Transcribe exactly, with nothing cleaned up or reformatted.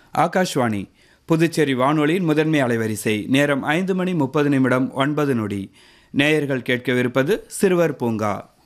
ஆகாஷ்வாணி புதுச்சேரி வானொலியின் முதன்மை அலைவரிசை. நேரம் ஐந்து மணி முப்பது நிமிடம் ஒன்பது நொடி. நேயர்கள் கேட்கவிருப்பது சிறுவர் பூங்கா.